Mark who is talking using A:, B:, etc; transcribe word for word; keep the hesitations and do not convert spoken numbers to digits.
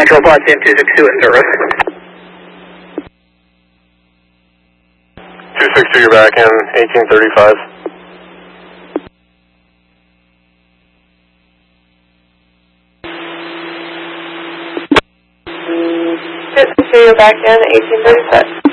A: Central Potsdam two six two in service.
B: two six two, you're back in eighteen thirty-five.
C: two six two, you're back in eighteen thirty-five.